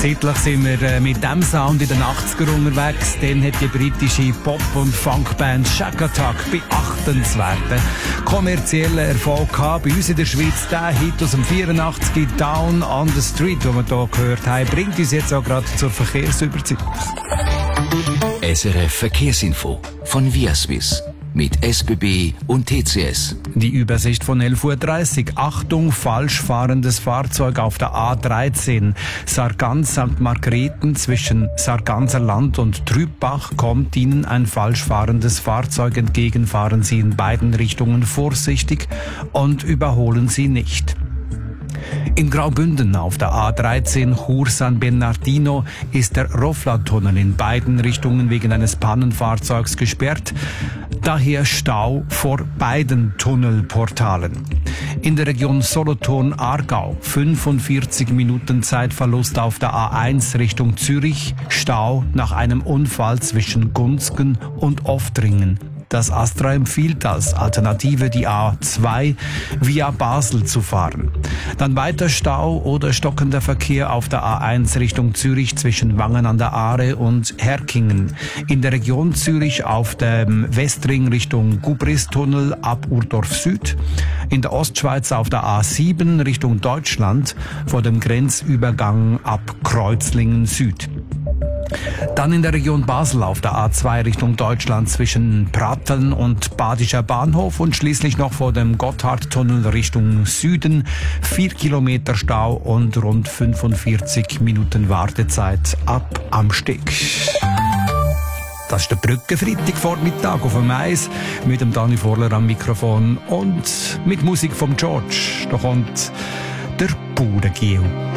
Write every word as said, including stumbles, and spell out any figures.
Zeitlich sind wir äh, mit dem Sound in den achtziger unterwegs. Dann hat die britische Pop- und Funkband Shack Attack beachtenswerten kommerziellen Erfolg gehabt. Bei uns in der Schweiz der Hit aus dem vierundachtzig, Down on the Street, den wir hier gehört haben, bringt uns jetzt auch gerade zur Verkehrsübersicht. S R F Verkehrsinfo von Viaswiss mit S B B und T C S. Die Übersicht von elf Uhr dreißig. Achtung, falsch fahrendes Fahrzeug auf der A dreizehn. Sargans Sankt Margrethen zwischen Sarganser Land und Trübbach kommt Ihnen ein falsch fahrendes Fahrzeug entgegen. Fahren Sie in beiden Richtungen vorsichtig und überholen Sie nicht. In Graubünden auf der A dreizehn Chur San Bernardino ist der Rofla-Tunnel in beiden Richtungen wegen eines Pannenfahrzeugs gesperrt. Daher Stau vor beiden Tunnelportalen. In der Region Solothurn-Aargau fünfundvierzig Minuten Zeitverlust auf der A eins Richtung Zürich. Stau nach einem Unfall zwischen Gunzgen und Oftringen. Das Astra empfiehlt als Alternative die A zwei via Basel zu fahren. Dann weiter Stau oder stockender Verkehr auf der A eins Richtung Zürich zwischen Wangen an der Aare und Herkingen. In der Region Zürich auf dem Westring Richtung Gubristunnel ab Urdorf Süd. In der Ostschweiz auf der A sieben Richtung Deutschland vor dem Grenzübergang ab Kreuzlingen Süd. Dann in der Region Basel auf der A zwei Richtung Deutschland zwischen Pratteln und Badischer Bahnhof und schließlich noch vor dem Gotthardtunnel Richtung Süden. Vier Kilometer Stau und rund fünfundvierzig Minuten Wartezeit ab am Steg. Das ist der Brückenfreitag-Vormittag auf dem Eis mit dem Dani Vorler am Mikrofon und mit Musik vom George. Da kommt der Bauerngiel.